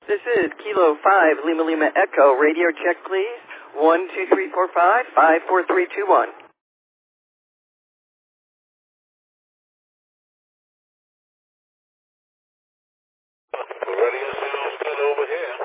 This is Kilo 5, Lima Lima Echo. Radio check, please. 12345 54321. Radio signal still over here.